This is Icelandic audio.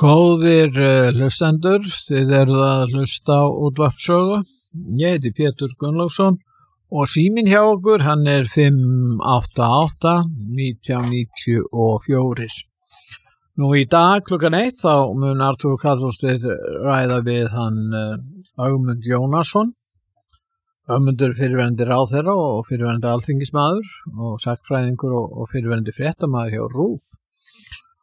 Góðir hlustendur, þið eruð að hlusta á útvarpssögu. Ég heiti Pétur Gunnlaugsson og síminn hjá okkur, hann er 588-1994. Nú í dag klukkan 1 þá mun Arthur Karlsdóttir ræða við hann Ögmund Jónasson. Ögmundur fyrrverandi ráðherra og fyrrverandi alþingismaður og sagnfræðingur og fyrrverandi fréttamaður hjá RÚV.